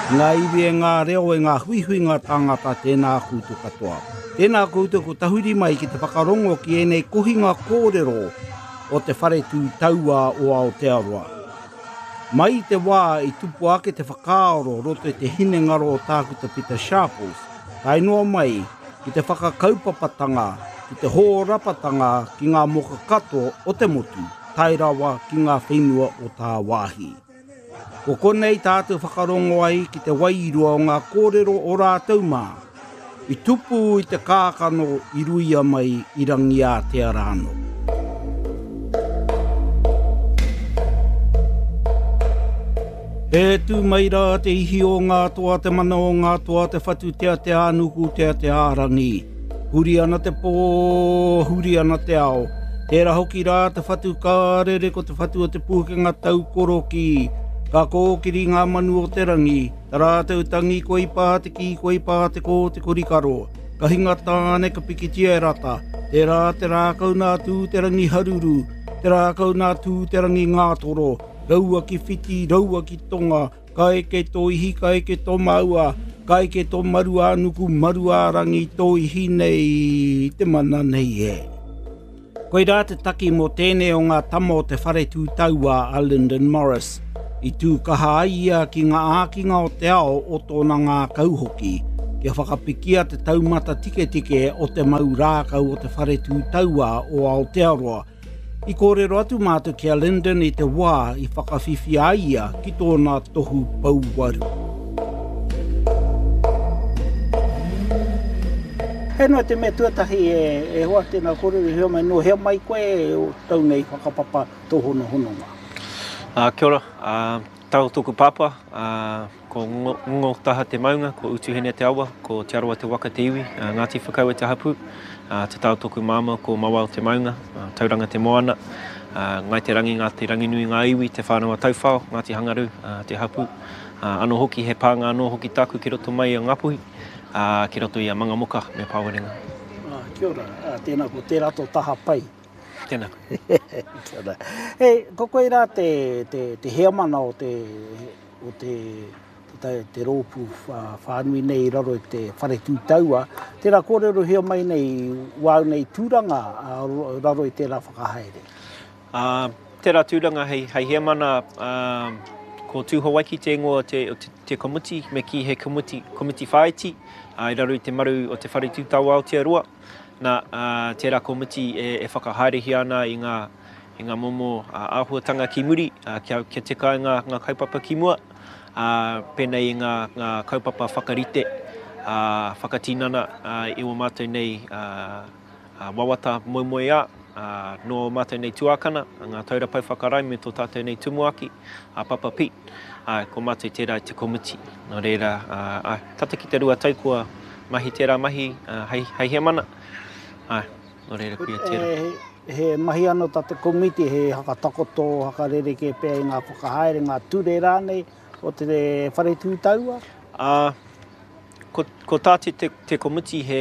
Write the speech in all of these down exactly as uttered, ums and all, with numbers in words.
Ngā iwi e ngā reo e ngā hui hui ngā tangata tēnā koutou katoa. Tēnā koutou ko tahuri mai ki te whakarongo ki e nei kohinga kōrero o te whare tū taua o Aotearoa. Mai te wā i tupu ake te whakaoro roto i te hine ngaro o tākuta Peter Sharples, tai noa mai ki te whakakaupapatanga, ki te hōrapatanga ki ngā moka kato o te motu, tai rawa ki ngā whenua o tā wāhi. Ko konei tātou whakarongo ai ki te wairua o ngā kōrero o rātou mā, i tupu i te kākano i ruia mai i rangi a te arano. E tū mai rā te ihi o ngā toa te mana o ngā toa te whatu tea te ānuku tea te ārangi. Huri ana te pō, huri ana te ao. Tērā hoki rā te whatu kārere ko te whatu o te pūkenga tau koroki. Ka kōkiri ngā manu o te rangi. Tā rātou tangi ko i pāteki, ko i pāteko te korikaro. Ka hinga tāne ka pikitia e rata. Tērā te rākau nā tū te rangi haruru. Te rākau nā tū te rangi ngātoro. Raua ki whiti, raua ki tonga, ka eke tō ihi, ka eke tō maua, ka eke tō maru ānuku, maru ārangi tō ihi nei, te mana nei e. Koe rā te taki mō tēnei o ngā tamo te whare tū taua a Lyndon Morris, i tū kaha ia ki ngā ākinga o te ao o tōna ngā kauhoki, kia whakapikia te taumata tike tike o te mau rākau o te whare tū taua o Aotearoa, I kōrero atu mātou kia Lyndon i te wā i whakawhiwhi aia ki tōna tohu pauwaru. He noa te mea tuatahi e, e hoa tēnā kōrero hea mai no hea mai koe o tau nei whakapapa tō hono hononga. Uh, kia ora, uh, tau tōku pāpā, uh, ko ngongo taha te maunga, ko utuhene te awa, ko te aroa te waka te iwi, uh, Ngāti Whakau e te hapu. Uh, te tau tōku māma ko mawa o te maunga, uh, tauranga te moana, uh, ngai te rangi ngā te rangi nui ngā iwi, te whānau tauwhao, Ngāti Hangaru, uh, te hapu. Uh, ano hoki he pānga ano hoki tāku ki roto mai a Ngapuhi, uh, ki roto i a Mangamoka me Pāwarenga. Ah, kia ora, uh, tēnā ko te rato taha pai. Tēnā ko. Kia ora. Hei, ko koe rā te, te, te heamana o te, o te Te, te rōpu whānui nei raro i te whare tū taua, tērā kōrero hea mai nei wāu nei tūranga uh, raro i tērā whakahaere. Uh, tērā tūranga hei, hei hea mana uh, ko tūho waiki te ingoa te, te, te komuti, me ki he komuti, komuti whaiti, uh, i raro i te maru o te whare tū taua Aotearoa. Nā uh, tērā komuti e, e whakahaere hi ana i ngā, i ngā momo uh, āhuatanga ki muri, uh, kia, kia te kai ngā, ngā kaupapa ki mua. Uh, pēnei ngā, ngā kaupapa whakarite, uh, whakatinana uh, i o mātou nei uh, uh, wawata moemoe a, uh, no mātou nei tuakana, ngā taura pau whakarai me tō tātou nei tumuaki, uh, Papa Pete, uh, ko mātou tērā te komiti. Nō reira, uh, uh, tata ki te rua tau kua mahi tērā mahi, uh, hei, hei hea mana. Uh, nō reira kuia tērā. He, he mahi ano tā te komiti, he haka takoto, haka rereke pēr i ngā whakahaere, ngā ture rānei, o te whare tū taua? Uh, ko, ko tāte te, te komiti he,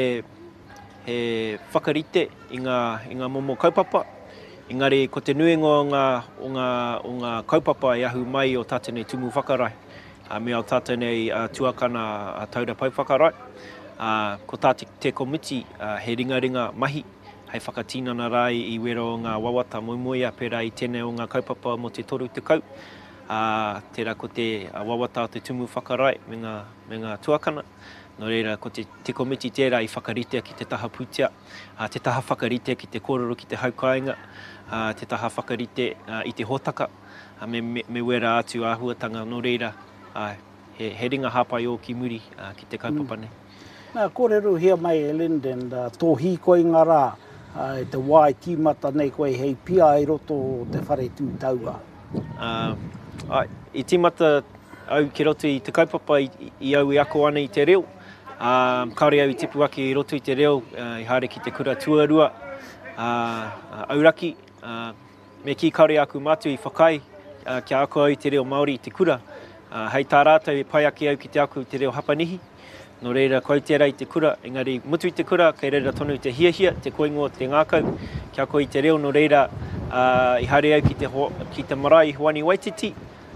he whakarite i ngā, i ngā momo kaupapa. Engari, ko te nuenga o ngā, o ngā, o ngā kaupapa i ahu mai o tāte nei tumu whakarai. Uh, me au tāte nei uh, tuakana uh, taura pau whakarai. Uh, ko tāte te komiti uh, he ringa ringa mahi. Hei whakatinana rai i wero o ngā wawata moimoia pera i tēnei o ngā kaupapa mo te toru te kau. Uh, tērā ko te uh, wawata o te tumu whakarai me ngā, me ngā tuakana. Nō reira, ko te, te komiti tērā i whakaritea ki te taha putia, uh, te taha whakaritea ki te kōrero ki te haukainga, uh, te taha whakarite uh, i te hōtaka, uh, me, me, me wera atu āhuatanga. Nō reira, uh, he, he ringa hāpai o ki muri uh, ki te kaupapa nei. Mm. Nā, kōrero hea mai e Lyndon, uh, tō hīkoi ngā rā, uh, te wai tīmata nei koe hei pia i roto o te whare tū taua. Uh, ai, I tīmata au ki roto i te kaupapa i, i au i ako ana i te reo. Uh, kaore au i tipu ake i roto i te reo, uh, i haere ki te kura tuarua. Uh, uh, auraki, uh, me ki kaore aku mātu i whakai, uh, kia ako au i te reo Māori i te kura. Uh, hei tā rātou i pai ake au ki te aku i te reo Hapanihi. Nō reira, koe tērā i te kura, engari mutu i te kura, kei reira tonu i te hiahia, te koingoa te ngākau, kia koe i te reo. Nō reira, uh, i haere au ki te, ho, ki te marae Hoani Waititi,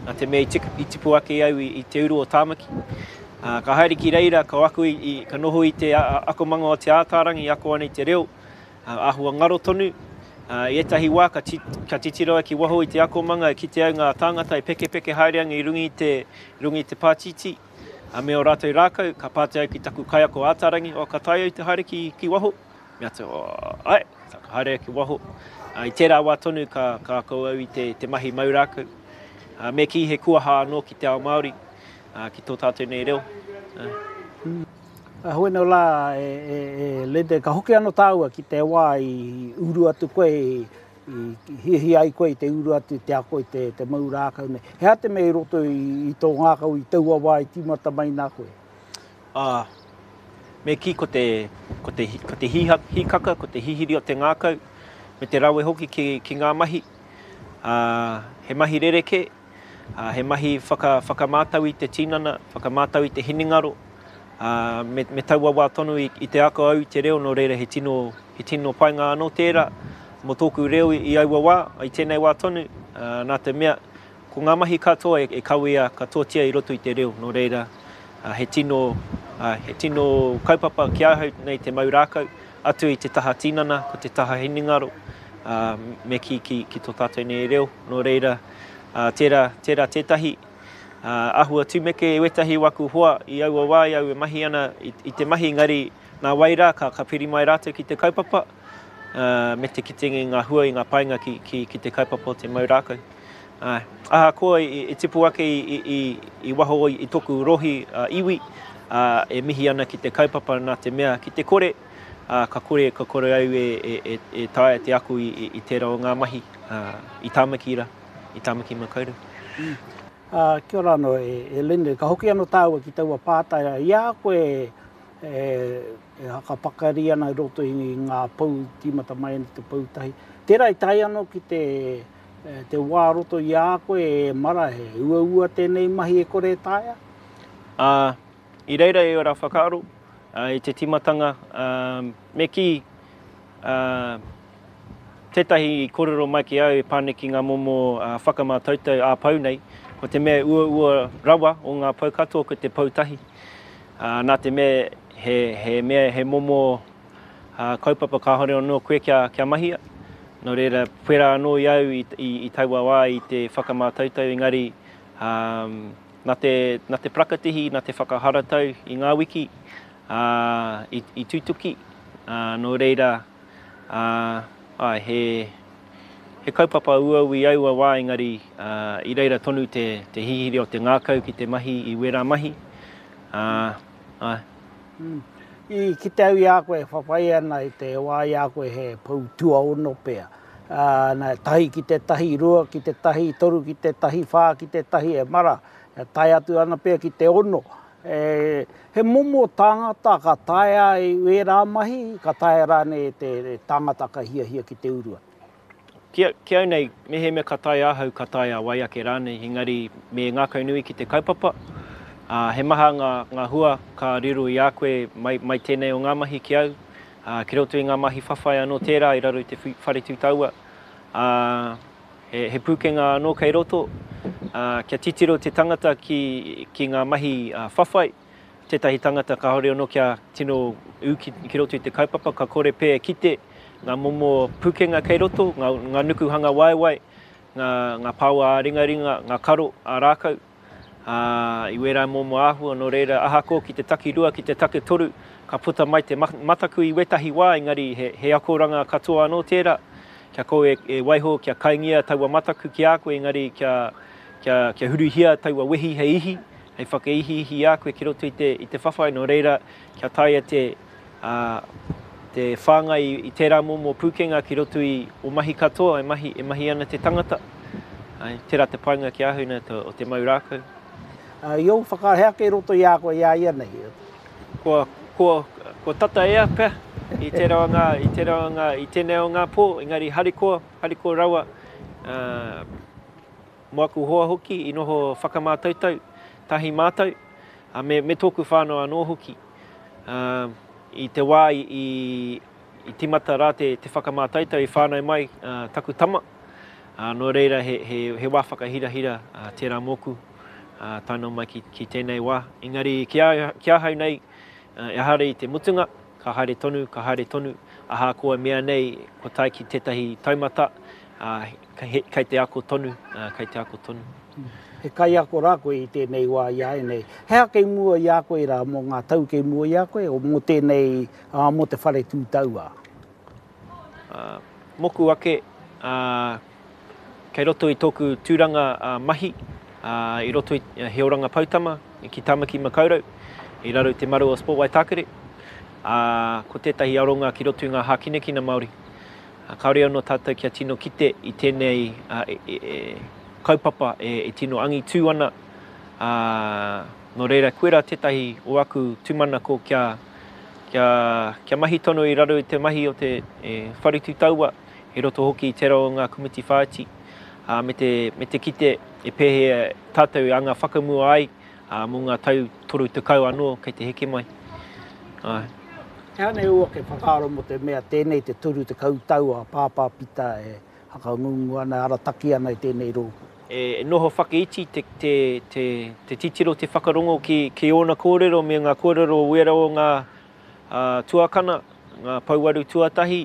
nā te mea i, tiku, i tipu ake au i, i te uru o Tāmaki. Uh, ka haere ki reira, ka waku i, i ka noho i te a, akomanga o te ātārangi, i ako anei te reo, uh, ahua ngaro tonu. Uh, I etahi wā, ka, tit, ka titiroa ki waho i te akomanga, ki te au ngā tāngata i peke peke haereanga i rungi i te, rungi i te pātiti. A me o rātou rākau, ka pāte au ki taku kaiako ātarangi, o ka tai au te haere ki, ki waho. Mea te, o, ai, ka haere ki waho. Uh, I tērā wā tonu ka, ka ako au i te, te mahi mau rākau. Uh, me ki he kuaha anō ki te ao Māori, uh, ki tō tātou nei reo. Uh. Mm. Uh, Huena la e, e, e lede ka hoki ano tāua ki te wā i uru atu koe, i, i hihi ai koe i te uru atu te ako i te, te mau rākau nei. Hea te mei roto i, i tō ngākau i taua wā i timata mai nā koe? Ah, me ki ko te, ko te, ko te hiha, hikaka, ko te hihiri o te ngākau, me te rawe hoki ki, ki ngā mahi. Uh, he mahi rereke, uh, he mahi whaka, whakamātau i te tinana, whakamātau i te hiningaro. Uh, me, me taua wā tonu i, i te ako au i te reo, no reira he tino, he tino painga anō tērā, mo tōku reo i, i aua wā, i tēnei wā tonu, uh, nā te mea, ko ngā mahi katoa e, e kauia katoatia i roto i te reo, no reira uh, he tino, uh, he tino kaupapa ki ahau nei te mau rākau, atu i te taha tinana, ko te taha hiningaro, uh, me ki, ki, ki tō tātou nei reo, no reira uh, tērā, tērā tētahi, Uh, ahua tūmeke e wetahi waku hoa i aua wā i au e mahi ana i, i te mahi ngari nā waira ka, ka piri mai rātou ki te kaupapa uh, me te kitengi ngā hua i ngā painga ki, ki, ki te kaupapa o te mau rākau. Uh, aha koa i, i tipu ake i, i, i waho i, i toku rohi uh, iwi uh, e mihi ana ki te kaupapa nā te mea ki te kore uh, ka kore ka kore au e, e, e, e tae te aku i, i, i tērā o ngā mahi uh, i Tāmaki ra, i Tāmaki Makaurau. Mm. Uh, kia ora no e, e lene, ka hoki ano tāua ki taua pātaia, ia koe e, e haka pakari ana roto i ngā pau tīmata mai ana te pautahi. Tērā i tai ano ki te, e, te wā roto ia koe e mara he ua ua tēnei mahi e kore tāia? Uh, I reira e ora whakaaro, uh, i te timatanga, uh, me ki uh, tētahi i korero mai ki au e pane ki ngā momo uh, whakamātautau a pau nei, ko te mea ua ua rawa o ngā pau katoa ko te pautahi. Uh, nā te mea he, he mea he momo uh, kaupapa ka hore anō koe kia, kia mahia. No reira, puera anō i au i, i, i taua wā i te whakamātautau, engari um, nā, te, nā te prakatihi, nā te whakaharatau i ngā wiki, uh, i, i tutuki. Uh, no reira, uh, ai, he... He kaupapa ua ui aua wā engari uh, i reira tonu te, te hihiri o te ngākau ki te mahi i wera mahi. Uh, uh. Mm. I ki te au i a koe whawhai ana i te wā i a koe he pau tua ono pēr. Uh, nā tahi ki te tahi rua, ki te tahi toru, ki te tahi whā, ki te tahi e mara. E tai atu ana pēr ki te ono. E, he momo tāngata ka taia i wera mahi, ka taia rāne te tāngata ka hia hia ki te urua. Kia, kia nei, me he me ka tai ahau, ka tai a waiake rānei, engari me ngākau nui ki te kaupapa. Uh, he maha ngā, ngā hua ka riru i a koe mai, mai tēnei o ngā mahi ki au. Uh, ki roto i ngā mahi whawhai anō tērā i raro i te whare tūtaua. Uh, he, he pūkenga anō kei roto. Uh, kia titiro te tangata ki, ki ngā mahi uh, whawhai. Tētahi tangata ka hore anō kia tino u ki, ki roto i te kaupapa, ka kore pē kite. Ngā momo pūkenga kei roto, ngā, ngā nukuhanga waiwai, ngā, ngā pāua a ringa ringa, ngā karo a rākau. Uh, I wera momo āhua, no reira ahako ki te taki rua, ki te take toru, ka puta mai te mataku i wetahi wā, engari he, he akoranga katoa anō tērā. Kia koe e, e waiho, kia kaingia taua mataku ki a koe, engari kia, kia, kia huruhia taua wehi he ihi, hei whakaihi ihi a koe ki roto i te, i te whawhai, no reira kia taia te... Uh, te whāngai i, i tērā momo pūkenga ki roto i o mahi katoa, e mahi, e mahi ana te tangata. Ai, tērā te painga ki ahuna to, o te mau rākau. Uh, Iou whakahea kei roto i a koe ia ia nei. Ko, ko, ko tata ea pēr, i tērā o ngā, i tērā o ngā, i tēnei o ngā pō, engari harikoa, harikoa rawa. Uh, moaku hoa hoki, i noho whakamātautau, tahi mātau, uh, me, me tōku whānau anō hoki. Uh, I te wā i, i, i timata rā te, te whakamātautau i whānau mai uh, taku tama. Uh, no reira, he, he, he wā whakahirahira uh, tērā moku uh, tāna mai ki, ki tēnei wā. Engari, kia, kia hau nei, uh, e hare i te mutunga, ka haere tonu, ka haere tonu, aha koa mea nei, ko tai ki tētahi taumata, uh, kei, kei te ako tonu, uh, kei te ako tonu. He kai ako rā koe i tēnei wā i ae nei. Hea kei mua i a koe rā mō ngā tau kei mua i a koe, o mō tēnei, uh, mō te whare tūtau a? Uh, moku ake, uh, kei roto i tōku tūranga uh, mahi, uh, i roto i uh, he oranga pautama, i ki Tamaki Makaurau, i raro te maru o Sport Waitakere. Uh, ko tētahi aronga ki roto i ngā hākinekina Māori. Uh, kaore anō tātou kia tino kite i tēnei uh, e, e, e, kaupapa e, e tino angi tū ana. Uh, no reira, koera tētahi o aku tūmana ko kia, kia, kia mahi tono i raro i te mahi o te e, wharitū taua, i roto hoki i te rao ngā kumiti whaati. Uh, me, te, me te kite e pēhea tātou i anga whakamua ai, uh, mō ngā tau toru te kau anō kei te heke mai. Uh. Hea nei ua ke whakaaro mo te mea tēnei te toru te kau tau a pāpā pita e hakaungungu ana arataki ana i tēnei rōku. E, e noho whakeiti te, te, te, te titiro te whakarongo ki, ki ona kōrero me ngā kōrero wera o ngā uh, tuakana, ngā pauaru tuatahi,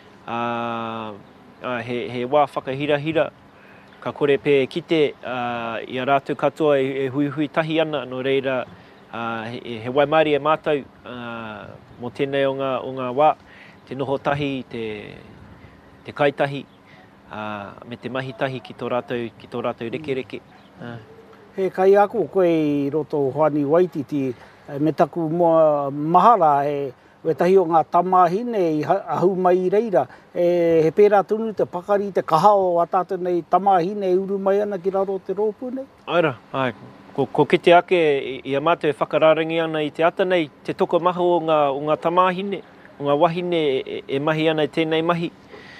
uh, uh, he, he wā whakahirahira. Ka kore pē kite uh, i a rātou katoa e, e hui hui tahi ana, no reira uh, he, he waimari e mātou uh, mō tēnei o ngā, o ngā wā, te noho tahi, te, te kaitahi, uh, me te mahi tahi ki tō rātou, ki tō rātou reke reke. Uh. He kai ako koe i roto Hoani Waititi, me taku mua mahara he we tahi o ngā tamahine i ahu mai reira, e, he pērā tunu te pakari, te kahao a tātou nei tamahine e uru mai ana ki raro te rōpū nei? Aira, ai, ko, ko ki te ake i a mātou e whakararangi ana i te ata nei, te toko maha o ngā, o ngā tamahine, o ngā wahine e, e mahi ana i tēnei mahi.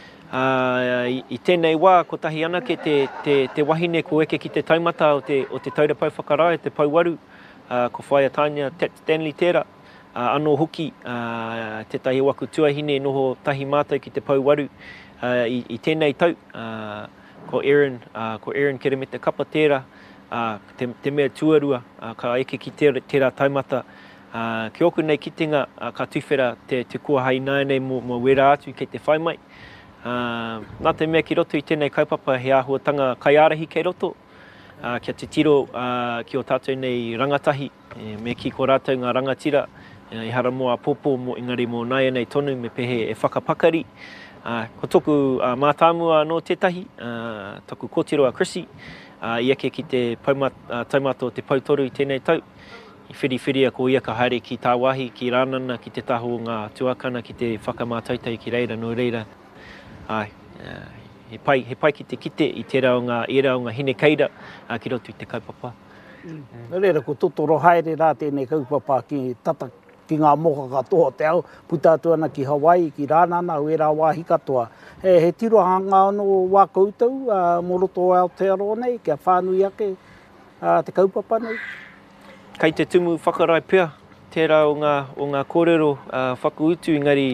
Uh, i, I tēnei wā, ko tahi ana ke te, te, te wahine ko eke ki te taumata o te, o te taurapau whakarae, te pauaru, uh, ko whaia Tanya Stanley Tera. Uh, anō hoki, uh, tētahi waku tuahine noho tahi mātou ki te pauaru uh, i, i tēnei tau. Uh, ko Aaron, uh, ko Aaron kere me te kapa tērā, uh, te, te mea tuarua, uh, ka eke ki tērā, tērā taumata. Uh, ki oku nei kitenga, uh, ka tuwhera te, te kua hai nei mo, mo wera atu kei te whai mai. Uh, nā te mea ki roto i tēnei kaupapa he āhuatanga kaiarahi kei roto. Uh, kia te tiro uh, ki o tātou nei rangatahi, e, me ki ko rātou ngā rangatira. Uh, I hara moa popo mo ingari mo nai nei tonu me pehe e whakapakari. Uh, ko toku uh, mātāmua no tētahi, uh, toku kōtiro a Chrissy, uh, i eke ki te paumat, uh, taumata o te pautoru i tēnei tau. I whiri whiria ko ia ka haere ki tā wahi, ki rānana, ki te taho ngā tuakana, ki te whakamātautau ki reira no reira. Ai, uh, he, pai, he pai ki te kite i tērā o ngā era o ngā hine keira uh, ki roto i te kaupapa. Mm. Mm. Reira ko totoro haere rā tēnei kaupapa ki tata ki ngā moka katoa te au, puta atu ana ki Hawaii, ki Rānana, o era wāhi katoa. He, he tirohanga anō wā koutou, uh, moroto o Aotearoa nei, kia whānui ake uh, te kaupapa nei. Kei te tumu whakarai pia, tērā o ngā, o ngā kōrero uh, whakautu ingari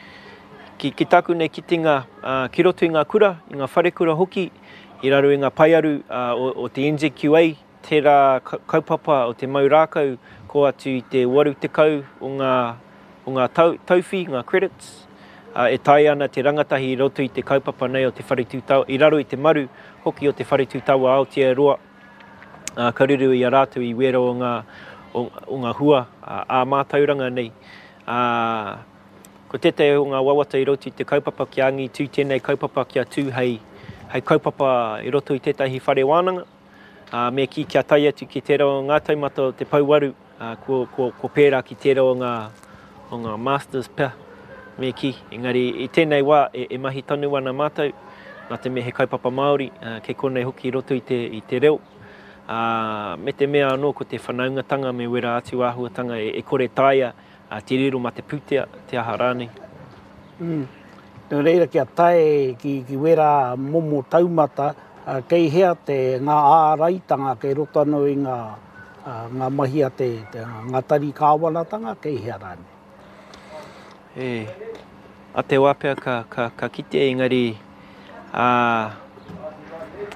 ki, ki taku nei kitenga uh, ki roto i ngā kura, i ngā wharekura hoki, i raro i ngā paiaru uh, o, o te N Z Q A, tērā kaupapa o te maurākau, ko atu i te waru te kau o ngā, o ngā tau, tauwhi, ngā credits. Uh, e tai ana te rangatahi i roto i te kaupapa nei o te wharetūtau, i raro i te maru hoki o te wharetūtau a Aotearoa. Uh, kauriru i a rātou i wera o ngā, o, o ngā hua uh, a mātauranga nei. Uh, ko tētai o ngā wawata i roto i te kaupapa ki angi tū tēnei kaupapa kia tū hei, hei kaupapa i roto i tētahi whare wānanga. Uh, me ki kia tai atu ki tērā o ngā taumata o te pauaru, uh, ko, ko, ko pērā ki tērā o ngā, o ngā masters pia. Me ki, engari i tēnei wā e, e mahi tonu ana mātou, nā te me he kaupapa Māori, uh, kei konei hoki i roto i te, i te reo. Uh, me te mea anō ko te whanaungatanga me wera atu āhuatanga e, e kore taia uh, te riro ma te pūtea, te aha rānei. Mm. Nō reira kia tae ki, ki wera momo taumata, uh, kei hea te ngā āraitanga kei roto anō i ngā, uh, ngā mahia te, te ngā tari kāwanatanga, kei hea rānei. E, a te wāpea ka, ka, ka kite, engari, uh,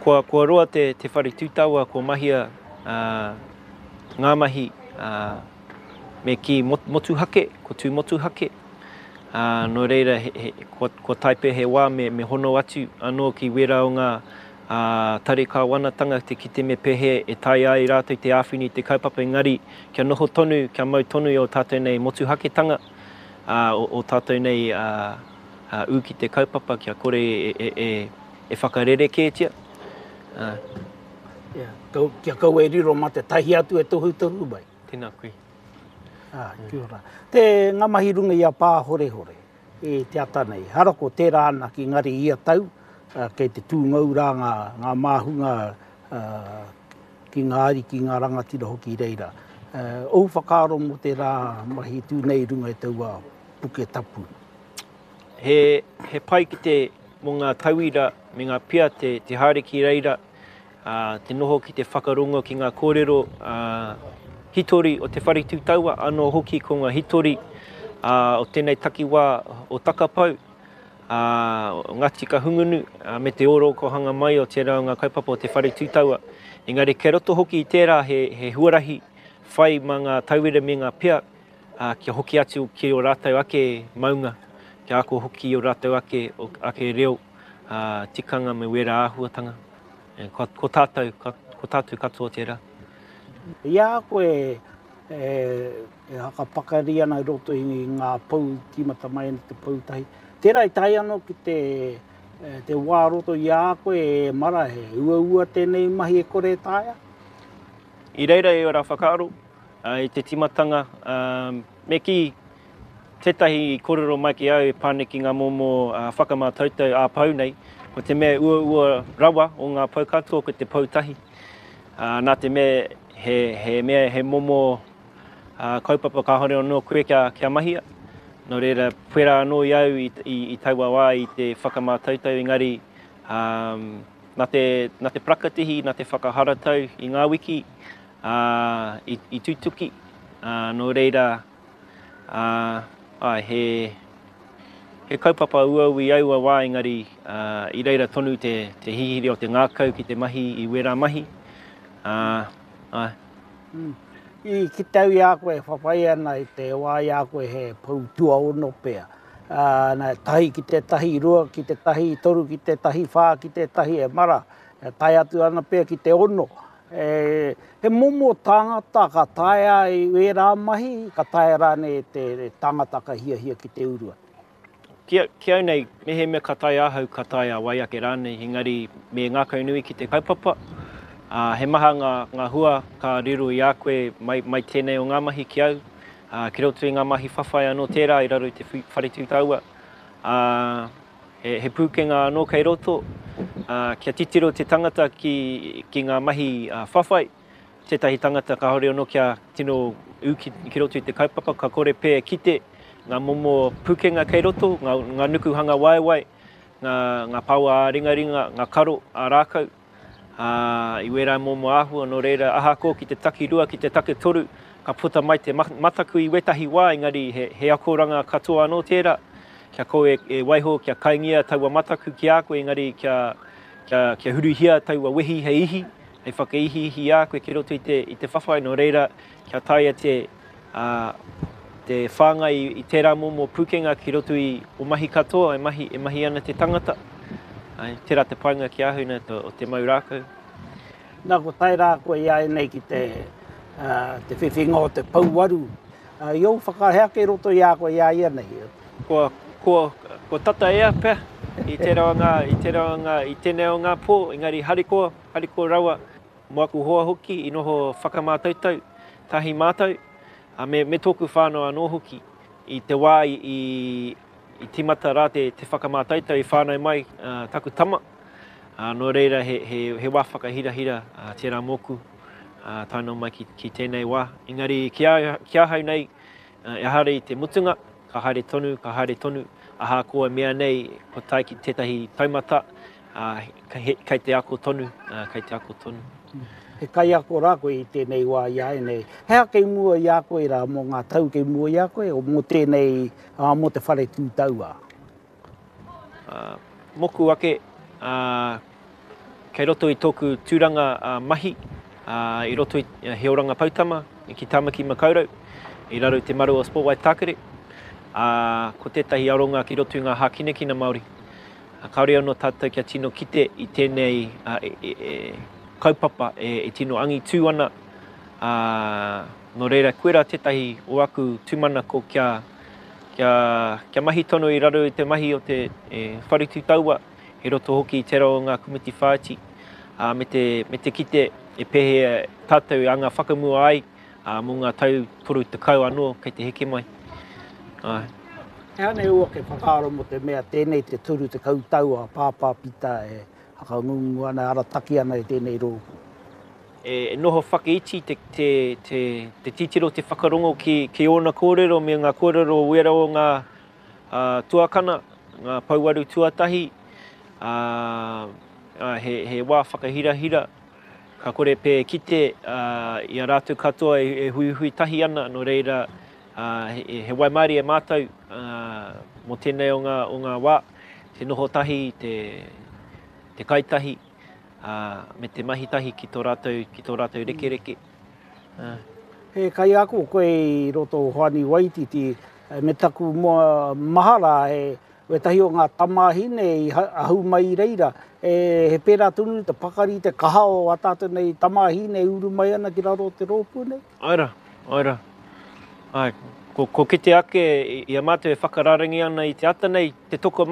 Kua, kua roa te, te whare tūtaua, kua mahia uh, ngā mahi uh, me ki motu hake, ko tū motu hake. Uh, no reira, he, he, kua, kua taipe he wā me, me hono atu anō ki wera o ngā uh, tare kāwanatanga te ki te me pehe e tai ai rātou te āwhini te kaupapa engari kia noho tonu, kia mau tonu o tātou nei motu hake tanga uh, o, o tātou nei uh, uh, u ki te kaupapa kia kore e, e, e, e whakarere kētia. Uh, yeah. Kau, kia kau e riro ma te tahi atu e tohu tohu bai. Tēnā koe. Ah, kia ora. Te ngā mahi runga ia pā hore hore e te ata nei. Hara ko tērā ana ki ngari ia tau, uh, kei te tūngau rā ngā, ngā māhunga uh, ki ngā ari ki ngā rangatira hoki reira. Uh, ou whakaaro mo te rā mahi tū nei runga e taua puke tapu. He, he pai ki te mo ngā tauira me ngā pia te, te haere ki reira, uh, te noho ki te whakarongo ki ngā kōrero uh, hitori o te whare tūtaua, anō hoki ko ngā hitori uh, o tēnei takiwā o takapau, uh, ngati ka hungunu uh, me te oro ko hanga mai o te rao ngā kaupapa o te whare tūtaua. Engari, ke roto hoki i tērā he, he huarahi whai ma ngā tauira me ngā pia, uh, kia hoki atu ki o rātou ake maunga, kia ako hoki o rātou ake, o, ake reo, uh, tikanga me wera āhuatanga. E, ko, ko tātou, ko, ko tātou katoa tērā. Ia koe e, e haka pakari ana i roto i ngā pau timata mai ana te pautahi. Tērā i tai anō ki te, e, te wā roto ia koe e mara he ua ua tēnei mahi e kore tāia? I reira e ora whakaaro, uh, i te timatanga, um, me ki tētahi korero mai ki au e pāneki ngā momo uh, whakamātautau a pau nei, ko te mea ua ua rawa o ngā pau katoa ko te pautahi. Uh, nā te mea he, he mea he momo uh, kaupapa ka hore anō koe kia, kia mahia. No reira, puera anō i au i, i, i taua wā i te whakamātautau, engari um, nā, te, nā te prakatihi, nā te whakaharatau i ngā wiki, uh, i, i tūtuki. Uh, no reira, uh, ai, he, he kaupapa uau i aua wā, engari uh, i reira tonu te, te hihiri o te ngākau ki te mahi i wera mahi. Uh, ai. Mm. I ki tau ia koe whawhai ana i te wā ia koe he pautua ono pea. Uh, nā tahi ki te tahi rua, ki te tahi toru, ki te tahi whā, ki te tahi e mara. E tai atu ana pea ki te ono. E, he momo tangata ka taia i wera mahi, ka taia rāne te tangata ka hia hia ki te urua. Kia, kia nei, mehe me ka taia ahau ka taia waiake rāne, engari me ngā kaunui ki te kaupapa. Uh, he maha ngā, ngā hua ka riru i a koe mai, mai tēnei o ngā mahi ki au. Uh, ki roto i ngā mahi whawhai anō tērā i raro i te whare tūtaua. Uh, he, he pūkenga anō kei roto. Uh, kia titiro te tangata ki, ki ngā mahi uh, whawhai. Tētahi tangata ka hore anō kia tino u ki, ki roto i te kaupapa, ka kore pē kite ngā momo pūkenga kei roto, ngā, ngā nukuhanga waiwai, ngā, ngā paua a ringa ringa, ngā karo a rākau. Uh, I wera momo āhua, no reira aha ko ki te taki rua, ki te take toru, ka puta mai te mataku i wetahi wā, engari he, he akoranga katoa anō tērā. Kia koe e waiho, kia kaingia taua mataku ki a koe, engari kia, kia, kia huruhia taua wehi he ihi, hei whakaihi ihi a koe ki roto i te, i te whawhai, no reira kia taia te, uh, te whāngai i, i tērā momo pūkenga ki roto i o mahi katoa, e mahi, e mahi ana te tangata. Ai, tērā te painga ki ahuna o te mau rākau. Nā ko tai rā koe ia e nei ki te, uh, te whiwhinga o te pauwaru. Uh, Iou whakahea kei roto ia koe ia ia nei. Ko, ko, ko tata ea pēr, i tērā o ngā, i tērā o ngā, i tēnei o ngā pō, engari harikoa, harikoa rawa, moaku hoa hoki, i noho whakamātautau, tahi mātau, a me, me tōku whānoa anō hoki, i te wā i, i i timata rā te, te whakamātautau i whānau mai uh, taku tama. Uh, no reira he, he, he wā whakahira hira uh, tērā moku uh, tānau mai ki, ki tēnei wā. Engari kia, kia hau nei uh, e hare i te mutunga, ka haere tonu, ka haere tonu, aha koa mea nei ko tai ki tētahi taumata, uh, kei, kei te ako tonu, uh, kei te ako tonu. He kai ako rā koe i tēnei wā ia e nei. Hea kei mua i a koe rā mō ngā tau kei mua i a koe o mō tēnei, uh, mō te whare tūtaua? Uh, moku ake, uh, kei roto i tōku tūranga uh, mahi, uh, i roto i uh, he oranga Pautama, i ki Tāmaki Makaurau, i raro i te maru o Spotlight Tākere. Uh, ko tētahi aronga ki roto i ngā hākinekina Māori. Uh, kaore anō tātou kia tino kite i tēnei uh, e, e, e, kaupapa e, e tino angi tū ana. Uh, no reira, koera tētahi o aku tūmana ko kia, kia, kia mahi tono i raro i te mahi o te e, wharitū taua, he roto hoki i te rao ngā kumiti whāiti, uh, me, te, me te kite e pehe tātou anga whakamua ai, uh, mō ngā tau toru te kau anō kei te heke mai. Uh. E hane ua ke whakaaro mo te mea tēnei te turu te kau taua pāpā pita e hakaungungu ana ara taki ana i tēnei rōku. E noho whakeiti te, te, te, te titiro te whakarongo ki, ki ona kōrero me ngā kōrero wera o ngā uh, tuakana, ngā pauaru tuatahi, uh, uh, he, he wā whakahirahira. Ka kore pē kite uh, i a rātou katoa e, e hui hui tahi ana, no reira uh, he, he waimari e mātou uh, mo tēnei o ngā, o ngā wā, te noho tahi, te, te kaitahi, uh, me te mahi tahi ki tō rātou, ki tō rātou reke reke. Uh. He kai ako koe i roto Hoani Waititi, me taku mua mahara he we tahi o ngā tamahine i ahu mai reira, e he pērā tunu te pakari te kahao a tātou nei tamahine uru mai ana ki raro te rōpū nei. Aira, aira. Ai, ko, ko ki te ake i a mātou e whakararangi ana i te ata nei, te toko